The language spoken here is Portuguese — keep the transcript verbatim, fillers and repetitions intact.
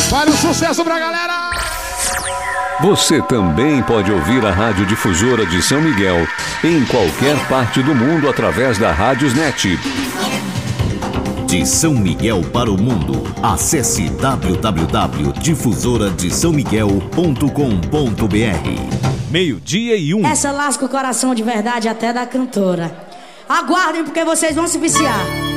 Vale um sucesso pra galera! Você também pode ouvir a Rádio Difusora de São Miguel em qualquer parte do mundo através da Rádiosnet. De São Miguel para o mundo, acesse w w w ponto difusora de são miguel ponto com ponto b r. Meio-dia e um. Essa lasca o coração de verdade até da cantora. Aguardem porque vocês vão se viciar.